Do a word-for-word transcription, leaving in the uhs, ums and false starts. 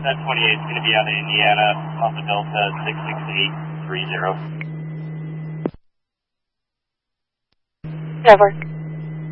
That twenty-eight is going to be out of Indiana, off of Delta six six eight three zero. Over.